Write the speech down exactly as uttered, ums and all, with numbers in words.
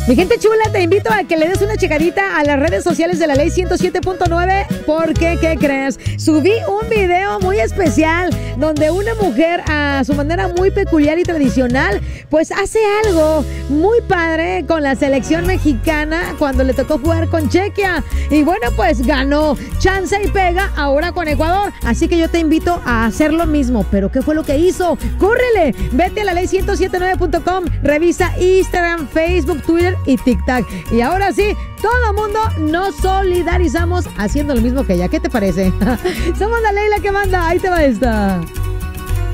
Mi gente chula, te invito a que le des una checadita a las redes sociales de la Ley ciento siete punto nueve, porque, ¿qué crees? Subí un video muy especial donde una mujer, a su manera muy peculiar y tradicional, pues hace algo muy padre con la selección mexicana cuando le tocó jugar con Chequia. Y bueno, pues ganó. Chance y pega ahora con Ecuador. Así que yo te invito a hacer lo mismo. ¿Pero qué fue lo que hizo? ¡Córrele! Vete a la ley ciento setenta y nueve punto com, revisa Instagram, Facebook, Twitter y TikTok. Y ahora sí, todo mundo nos solidarizamos haciendo lo mismo que ella. ¿Qué te parece? Somos la ley la que manda. Ahí te va esta.